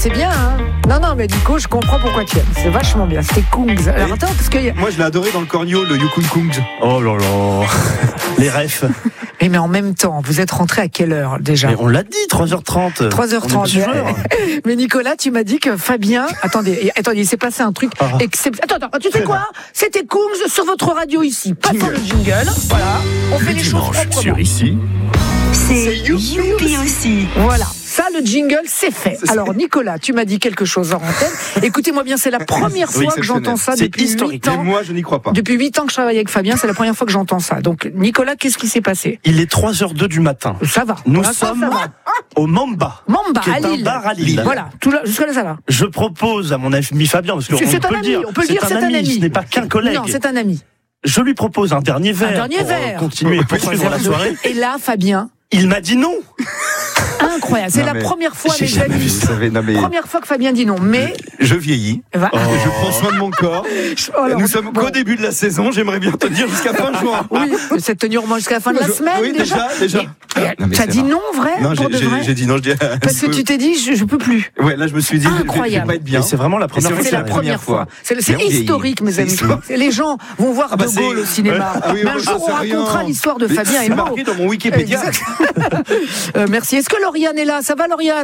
c'est bien, hein. Non, mais Nico, je comprends pourquoi tu aimes. C'est vachement bien. C'était Kungs. Alors attends, parce que... Moi, je l'ai adoré dans le cornio, le Yukun Kungs. Oh là là. Les refs. Mais en même temps, vous êtes rentré à quelle heure déjà? Mais on l'a dit, 3h30. 3h30. Mais Nicolas, tu m'as dit que Fabien... Attendez, il s'est passé un truc exceptionnel. Attends, tu sais quoi? C'était Kungs sur votre radio ici. Passons le jingle. Voilà. On fait les choses proprement. Sur ici. C'est Youpi aussi. Voilà. Ça, le jingle, c'est fait. Alors, Nicolas, tu m'as dit quelque chose en antenne. Écoutez-moi bien, c'est la première fois que j'entends ça depuis 8 ans. Mais moi, je n'y crois pas. Depuis 8 ans que je travaille avec Fabien, c'est la première fois que j'entends ça. Donc, Nicolas, qu'est-ce qui s'est passé? Il est 3h02 du matin. Ça va. Nous sommes au Mamba. Mamba, qui est à Lille. un bar à Lille. Voilà, jusque-là, ça va. Je propose à mon ami Fabien, parce qu'on peut le dire. On peut le dire, c'est un ami. Ce n'est pas qu'un collègue. Non, c'est un ami. Je lui propose un dernier verre. Continuer et poursuivre la soirée. Et là, Fabien. Il m'a dit non. Incroyable. C'est la première fois, mes amis. Première fois que Fabien dit non. Mais. Je vieillis. Je prends soin de mon corps. Nous sommes qu'au début de la saison. J'aimerais bien tenir jusqu'à fin juin. Oui, c'est tenir au moins jusqu'à la fin de la semaine. Oui, déjà. T'as dit non, vrai? Non, j'ai dit non. Parce que tu t'es dit, je peux plus. Ouais, là, je me suis dit, je vais pas être bien. C'est vraiment la première fois. C'est la première fois. C'est historique, mes amis. Les gens vont voir De Gaulle au cinéma. Mais un jour, on racontera l'histoire de Fabien et Maud. C'est marqué dans mon Wikipédia. Merci. Est-ce que Lauriane est là? Ça va, Lauriane?